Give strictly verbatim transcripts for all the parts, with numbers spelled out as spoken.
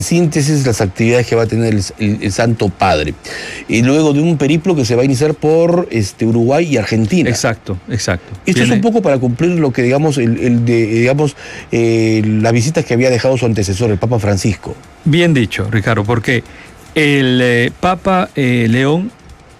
síntesis las actividades que va a tener el, el, el Santo Padre. Y luego de un periplo que se va a iniciar por este, Uruguay y Argentina. Exacto, exacto. Esto Tiene... es un poco para cumplir lo que, digamos, el, el de, digamos eh, las visitas que había dejado su antecesor, el Papa Francisco. Bien dicho, Ricardo, porque el eh, Papa eh, León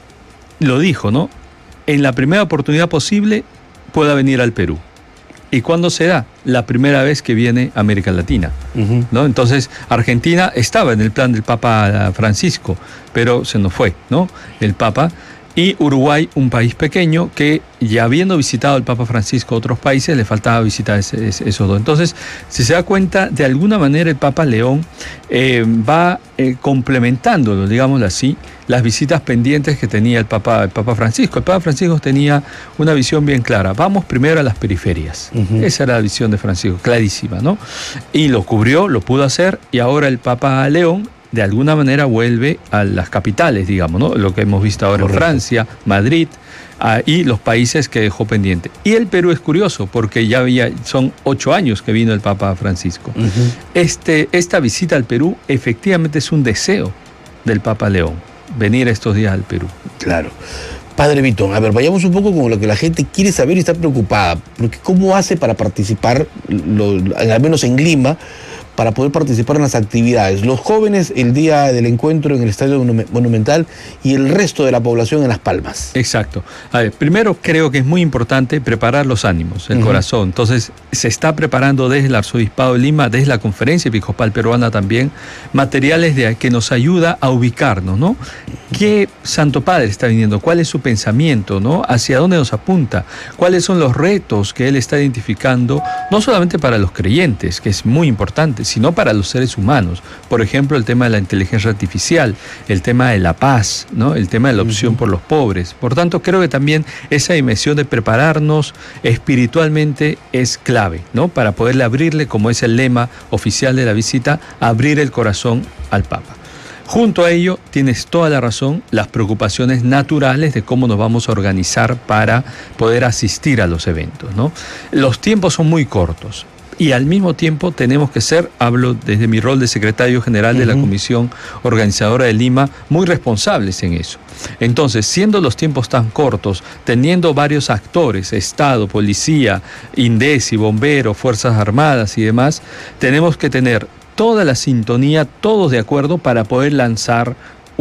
lo dijo, ¿no? En la primera oportunidad posible pueda venir al Perú. ¿Y cuándo se da? La primera vez que viene a América Latina, uh-huh. ¿no? Entonces, Argentina estaba en el plan del Papa Francisco, pero se nos fue, ¿no? El Papa. Y Uruguay, un país pequeño que, ya habiendo visitado el Papa Francisco a otros países, le faltaba visitar ese, ese, esos dos. Entonces, si se da cuenta, de alguna manera el Papa León eh, va eh, complementándolo, digámoslo así, las visitas pendientes que tenía el Papa, el Papa Francisco. El Papa Francisco tenía una visión bien clara. Vamos primero a las periferias. Uh-huh. Esa era la visión de Francisco, clarísima, ¿no? Y lo cubrió, lo pudo hacer, y ahora el Papa León de alguna manera vuelve a las capitales, digamos, ¿no? Lo que hemos visto ahora Correcto. En Francia, Madrid, uh, y los países que dejó pendiente. Y el Perú es curioso, porque ya había, son ocho años que vino el Papa Francisco. Uh-huh. Este, esta visita al Perú efectivamente es un deseo del Papa León, venir estos días al Perú. Claro. Padre Vitón, a ver, vayamos un poco con lo que la gente quiere saber y está preocupada. Porque ¿cómo hace para participar, lo, al menos en Lima, para poder participar en las actividades? Los jóvenes el día del encuentro en el Estadio Monumental y el resto de la población en Las Palmas. Exacto. A ver, primero creo que es muy importante preparar los ánimos, el uh-huh. corazón. Entonces, se está preparando desde el Arzobispado de Lima, desde la Conferencia Episcopal Peruana también, materiales de, que nos ayuda a ubicarnos, ¿no? ¿Qué Santo Padre está viniendo? ¿Cuál es su pensamiento, ¿no? ¿Hacia dónde nos apunta? ¿Cuáles son los retos que él está identificando, no solamente para los creyentes, que es muy importante, sino para los seres humanos? Por ejemplo, el tema de la inteligencia artificial, el tema de la paz, ¿no? El tema de la opción uh-huh. por los pobres. Por tanto, creo que también esa dimensión de prepararnos espiritualmente es clave, ¿no? Para poderle abrirle, como es el lema oficial de la visita, abrir el corazón al Papa. Junto a ello, tienes toda la razón, las preocupaciones naturales de cómo nos vamos a organizar para poder asistir a los eventos, ¿no? Los tiempos son muy cortos. Y al mismo tiempo tenemos que ser, hablo desde mi rol de secretario general de uh-huh. la Comisión Organizadora de Lima, muy responsables en eso. Entonces, siendo los tiempos tan cortos, teniendo varios actores, Estado, Policía, INDECI, Bomberos, Fuerzas Armadas y demás, tenemos que tener toda la sintonía, todos de acuerdo para poder lanzar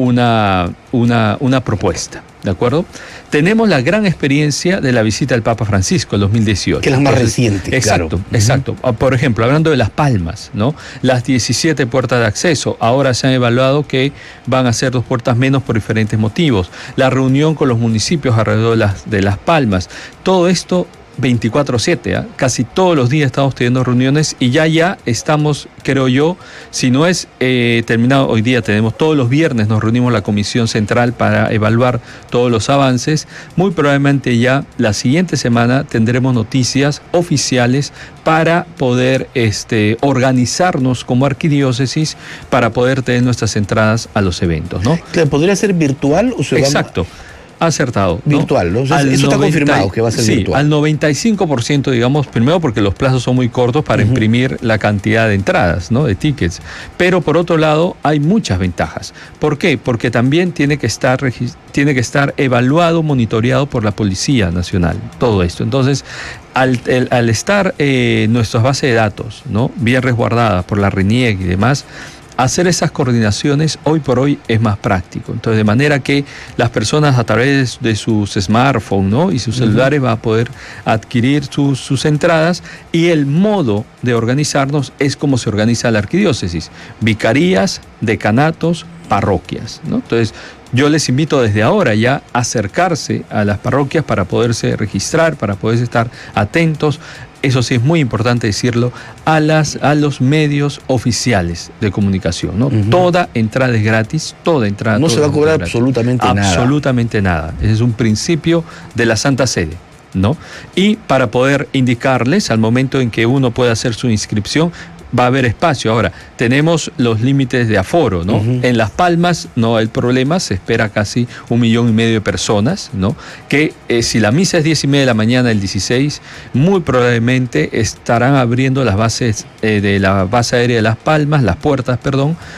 una, una, una propuesta. ¿De acuerdo? Tenemos la gran experiencia de la visita del Papa Francisco en dos mil dieciocho. Que es la más reciente, exacto, claro. Exacto. Uh-huh. Por ejemplo, hablando de Las Palmas, ¿no? Las diecisiete puertas de acceso, ahora se han evaluado que van a ser dos puertas menos por diferentes motivos. La reunión con los municipios alrededor de Las, de Las Palmas. Todo esto veinticuatro siete, ¿eh? Casi todos los días estamos teniendo reuniones y ya ya estamos, creo yo, si no es eh, terminado hoy día, tenemos todos los viernes, nos reunimos la Comisión Central para evaluar todos los avances. Muy probablemente ya la siguiente semana tendremos noticias oficiales para poder este, organizarnos como arquidiócesis para poder tener nuestras entradas a los eventos, ¿no? ¿Podría ser virtual o se va? Exacto. Acertado, ¿no? Virtual, ¿no? O sea, eso está confirmado que va a ser sí, virtual. Al noventa y cinco por ciento, digamos, primero porque los plazos son muy cortos para uh-huh. imprimir la cantidad de entradas, ¿no? De tickets. Pero por otro lado, hay muchas ventajas. ¿Por qué? Porque también tiene que estar, tiene que estar evaluado, monitoreado por la Policía Nacional, todo esto. Entonces, al, el, al estar eh, nuestras bases de datos, ¿no? Bien resguardadas por la RENIEC y demás, hacer esas coordinaciones hoy por hoy es más práctico. Entonces, de manera que las personas a través de sus smartphones, ¿no? y sus celulares uh-huh. van a poder adquirir sus, sus entradas, y el modo de organizarnos es como se organiza la arquidiócesis: vicarías, decanatos, parroquias, ¿no? Entonces, yo les invito desde ahora ya a acercarse a las parroquias para poderse registrar, para poder estar atentos. Eso sí es muy importante decirlo, a, las, a los medios oficiales de comunicación, ¿no? Uh-huh. Toda entrada es gratis, toda entrada. No toda se va a cobrar absolutamente nada. Absolutamente nada. Ese es un principio de la Santa Sede, ¿no? Y para poder indicarles al momento en que uno pueda hacer su inscripción, va a haber espacio. Ahora, tenemos los límites de aforo, ¿no? Uh-huh. En Las Palmas no hay problema, se espera casi un millón y medio de personas, ¿no? Que eh, si la misa es diez y media de la mañana el dieciséis, muy probablemente estarán abriendo las bases eh, de la base aérea de Las Palmas, las puertas, perdón,